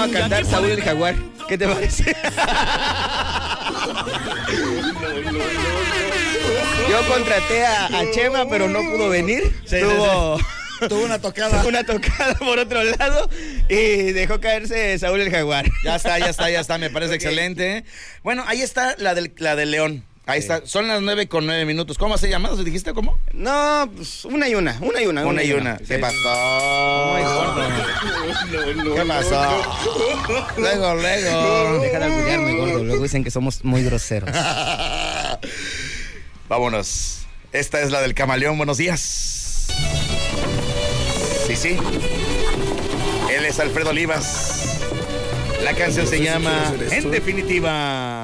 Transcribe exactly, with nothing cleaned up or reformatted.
a cantar Saúl el Jaguar. ¿Qué te parece? Yo contraté a, a Chema, pero no pudo venir. Sí, Tuvo... sí, sí. Tuvo una tocada. Una tocada por otro lado y dejó caerse Saúl el Jaguar. Ya está, ya está, ya está, me parece okay. Excelente. Bueno, ahí está la del, la del León. Ahí sí. Está, son las nueve con nueve minutos. ¿Cómo se llama? ¿Dijiste cómo? No, pues una y una, una y una. Una, una y una. una. ¿Qué sí. pasó? No, no, ¿Qué pasó? Luego, luego. Deja de alburearme, gordo. Luego dicen que somos muy groseros. Vámonos. Esta es la del Camaleón. Buenos días. Sí, sí. Él es Alfredo Olivas. La canción se llama En Definitiva.